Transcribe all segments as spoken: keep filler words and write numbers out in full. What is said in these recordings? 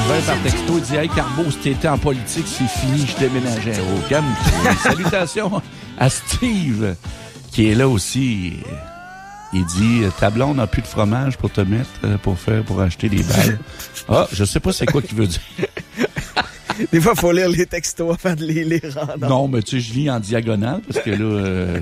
Sylvain par texto, il dit « Hey, Carbo, si t'étais en politique, c'est fini, je déménageais. » Oh, calme. Salutations à Steve, qui est là aussi. Il dit « Ta blonde n'a plus de fromage pour te mettre, pour faire, pour acheter des balles. » Ah, je sais pas c'est quoi qu'il veut dire. Des fois, il faut lire les textos avant de les lire en Non, mais tu sais, je lis en diagonale, parce que là... Euh...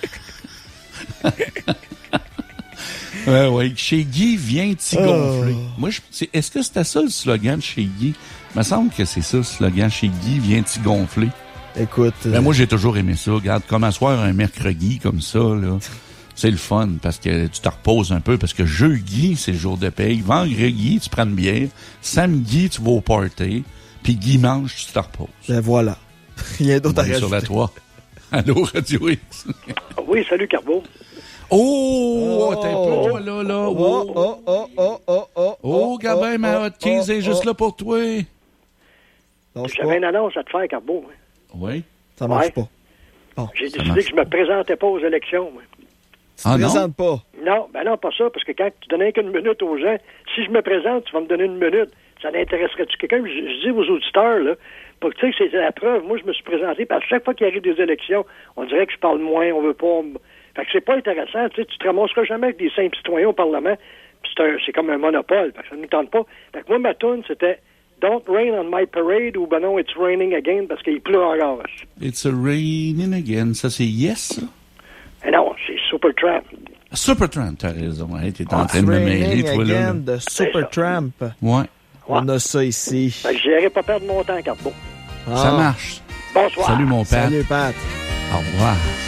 ouais, ouais. Chez Guy, viens t'y gonfler. Oh. Moi, je, c'est, est-ce que c'était ça le slogan de chez Guy? Il me semble que c'est ça, le slogan chez Guy, viens t'y gonfler. Écoute... Ben, euh... moi, j'ai toujours aimé ça. Regarde, comme asseoir un mercredi comme ça, là... C'est le fun, parce que tu te reposes un peu, parce que jeudi, c'est le jour de paye. Vendredi, tu prends une bière. Samedi, tu vas au party. Puis dimanche, tu te reposes. Ben voilà. Rien d'autre à rajouter. Sur la trois. Allô, Radio X. Oui, salut, Carbo. Oh, t'es un peu là, là. Oh, oh, oh, oh, oh, oh. Oh, Gabin, oh, ma hotkey est juste là pour toi. J'avais une annonce à te faire, Carbo. Oui. Ça marche ouais. pas. Bon, J'ai décidé que je me présentais pas aux élections, moi. Tu te ah, présentes pas? Non, ben non, pas ça, parce que quand tu donnais qu'une minute aux gens, si je me présente, tu vas me donner une minute. Ça n'intéresserait-tu quelqu'un? Je, je dis aux auditeurs, là, pour que tu sais que c'est la preuve. Moi, je me suis présenté, parce que chaque fois qu'il arrive des élections, on dirait que je parle moins, on veut pas... Fait que c'est pas intéressant, tu sais, tu te ramasseras jamais avec des simples citoyens au Parlement, puis c'est, un, c'est comme un monopole, parce que ça ne nous tente pas. Fait que moi, ma toune, c'était « Don't rain on my parade » ou ben non, « It's raining again » parce qu'il pleut encore. It's a raining again. Ça, c'est yes, ça? Eh non, c'est Supertramp. Supertramp, t'as raison. Hey, t'es en oh, train de me mêler, toi, là. Again de Supertramp. Ouais. On a ça ici. Fait que j'irai pas perdre mon temps, Carbo. Ah. Ça marche. Bonsoir. Salut, mon Pat. Salut, Pat. Au revoir.